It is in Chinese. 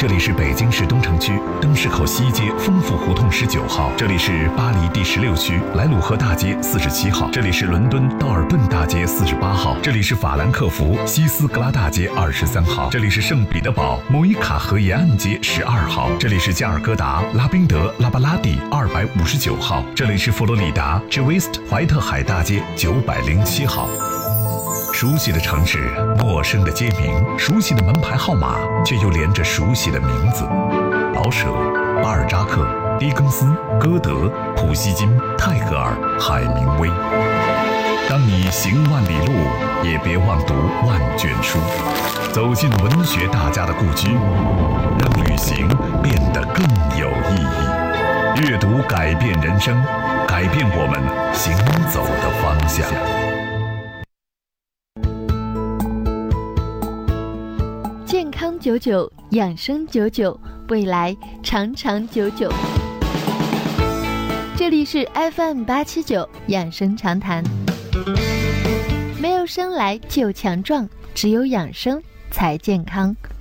这里是北京市东城区灯市口西街丰富胡同19号，这里是巴黎第16区莱鲁赫大街47号，这里是伦敦道尔顿大街48号，这里是法兰克福西斯格拉大街23号，这里是圣彼得堡莫伊卡河沿岸街12号，这里是加尔各答拉宾德拉巴拉蒂259号，这里是佛罗里达 Jewist 怀特海大街907号。熟悉的城市，陌生的街名，熟悉的门牌号码，却又连着熟悉的名字：老舍、巴尔扎克、狄更斯、歌德、普希金、泰戈尔、海明威。当你行万里路，也别忘读万卷书，走进文学大家的故居，让旅行变得更有意义。阅读改变人生，改变我们行走的方向。 健康99，养生99，未来长长久久。这里是 FM879养生长谈。没有生来就强壮，只有养生才健康。